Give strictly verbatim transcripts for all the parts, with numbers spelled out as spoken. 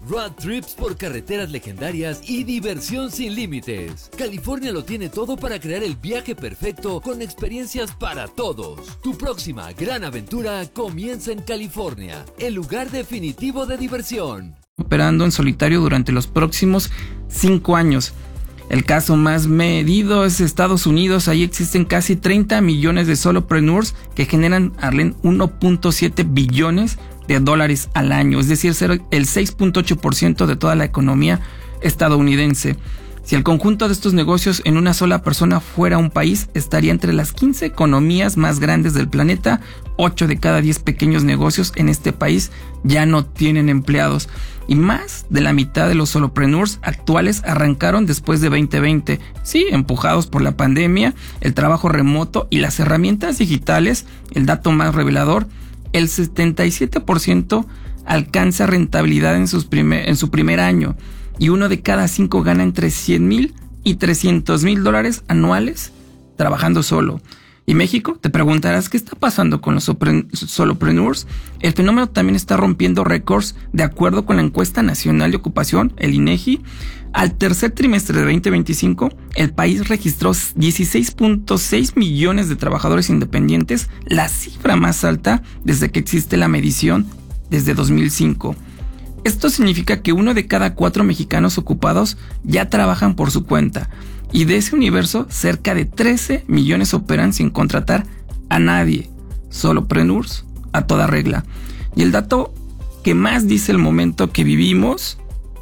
road trips por carreteras legendarias y diversión sin límites. California lo tiene todo para crear el viaje perfecto con experiencias para todos. Tu próxima gran aventura comienza en California, el lugar definitivo de diversión. Operando en solitario durante los próximos cinco años. El caso más medido es Estados Unidos. Ahí existen casi treinta millones de solopreneurs que generan, Arlen, uno punto siete billones de dólares al año, es decir, ser el seis punto ocho por ciento de toda la economía estadounidense. Si el conjunto de estos negocios en una sola persona fuera un país, estaría entre las quince economías más grandes del planeta. ocho de cada diez pequeños negocios en este país ya no tienen empleados. Y más de la mitad de los solopreneurs actuales arrancaron después de veinte veinte. Sí, empujados por la pandemia, el trabajo remoto y las herramientas digitales. El dato más revelador, el setenta y siete por ciento alcanza rentabilidad en, sus primer, en su primer año. Y uno de cada cinco gana entre cien mil y trescientos mil dólares anuales trabajando solo. ¿Y México? Te preguntarás qué está pasando con los solopreneurs. El fenómeno también está rompiendo récords. De acuerdo con la encuesta nacional de ocupación, el INEGI, al tercer trimestre de veinte veinticinco, el país registró dieciséis punto seis millones de trabajadores independientes, la cifra más alta desde que existe la medición desde dos mil cinco. Esto significa que uno de cada cuatro mexicanos ocupados ya trabajan por su cuenta. Y de ese universo, cerca de trece millones operan sin contratar a nadie. Solopreneurs a toda regla. Y el dato que más dice el momento que vivimos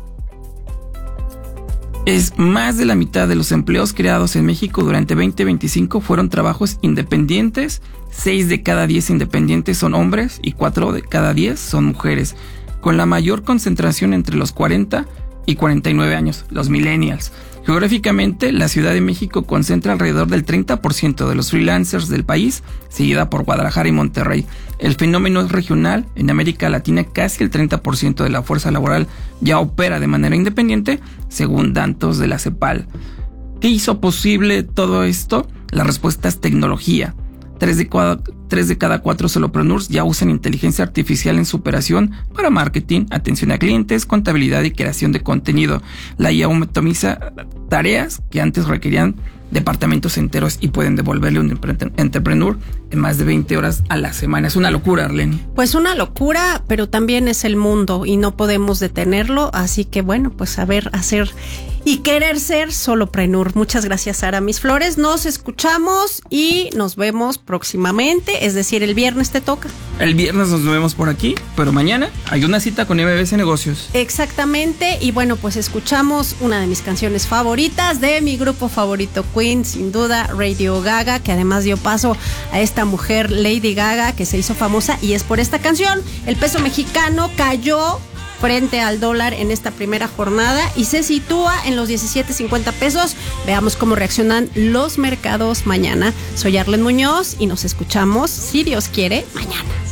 es más de la mitad de los empleos creados en México durante veinte veinticinco fueron trabajos independientes. seis de cada diez independientes son hombres y cuatro de cada diez son mujeres, con la mayor concentración entre los cuarenta y cuarenta y nueve años, los millennials. Geográficamente, la Ciudad de México concentra alrededor del treinta por ciento de los freelancers del país, seguida por Guadalajara y Monterrey. El fenómeno es regional. En América Latina, casi el treinta por ciento de la fuerza laboral ya opera de manera independiente, según datos de la CEPAL. ¿Qué hizo posible todo esto? La respuesta es tecnología. Tres de, cada, tres de cada cuatro solopreneurs ya usan inteligencia artificial en su operación para marketing, atención a clientes, contabilidad y creación de contenido. La I A automatiza tareas que antes requerían departamentos enteros y pueden devolverle a un entrepreneur en más de veinte horas a la semana. Es una locura, Arlene. Pues una locura, pero también es el mundo y no podemos detenerlo. Así que bueno, pues saber hacer y querer ser solopreneur. Muchas gracias, Sara Mis Flores. Nos escuchamos y nos vemos próximamente. Es decir, el viernes te toca. El viernes nos vemos por aquí, pero mañana hay una cita con M B S Negocios. Exactamente. Y bueno, pues escuchamos una de mis canciones favoritas de mi grupo favorito, Queen, sin duda, Radio Gaga, que además dio paso a esta mujer, Lady Gaga, que se hizo famosa, y es por esta canción. El peso mexicano cayó frente al dólar en esta primera jornada y se sitúa en los diecisiete cincuenta pesos. Veamos cómo reaccionan los mercados mañana. Soy Arlen Muñoz y nos escuchamos, si Dios quiere, mañana.